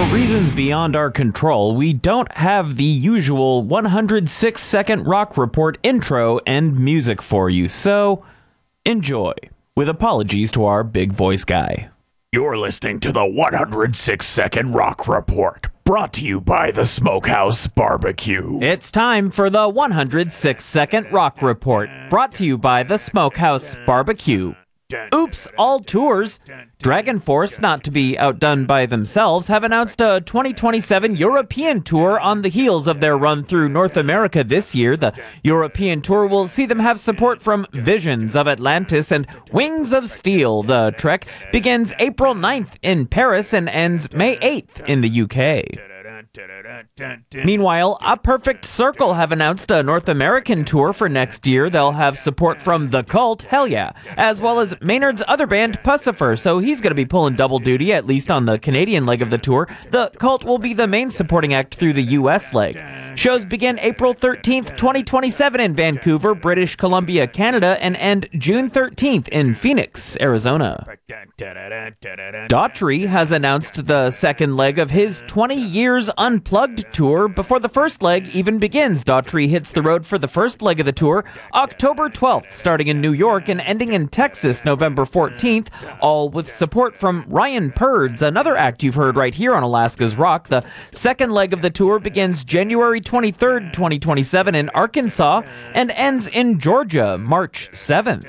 For reasons beyond our control, we don't have the usual 106-second rock report intro and music for you, so enjoy, with apologies to our big voice guy. You're listening to the 106-second rock report, brought to you by the Smokehouse Barbecue. It's time for the 106-second rock report, brought to you by the Smokehouse Barbecue. Oops, all tours. Dragon Force, not to be outdone by themselves, have announced a 2027 European tour on the heels of their run through North America this year. The European tour will see them have support from Visions of Atlantis and Wings of Steel. The trek begins April 9th in Paris and ends May 8th in the UK. Meanwhile, A Perfect Circle have announced a North American tour for next year. They'll have support from The Cult, hell yeah, as well as Maynard's other band, Pussifer, so he's going to be pulling double duty, at least on the Canadian leg of the tour. The Cult will be the main supporting act through the US leg. Shows begin April 13th, 2027 in Vancouver, British Columbia, Canada, and end June 13th in Phoenix, Arizona. Daughtry has announced the second leg of his 20 Years Unplugged tour. Before the first leg even begins, Daughtry hits the road for the first leg of the tour October 12th, starting in New York and ending in Texas November 14th, all with support from Ryan Purds, another act you've heard right here on Alaska's Rock. The second leg of the tour begins January 23rd, 2027 in Arkansas and ends in Georgia March 7th.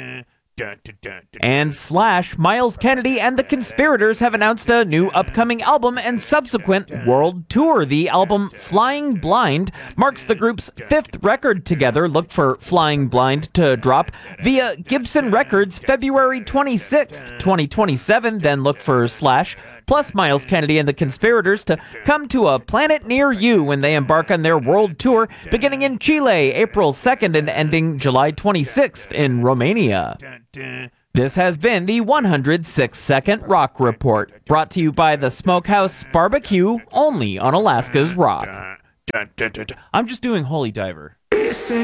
And Slash, Miles Kennedy, and the Conspirators have announced a new upcoming album and subsequent world tour. The album Flying Blind marks the group's fifth record together. Look for Flying Blind to drop via Gibson Records February 26th, 2027. Then look for Slash plus Miles Kennedy and the Conspirators to come to a planet near you when they embark on their world tour, beginning in Chile April 2nd and ending July 26th in Romania. This has been the 106-second Rock Report, brought to you by the Smokehouse Barbecue, only on Alaska's Rock. I'm just doing Holy Diver.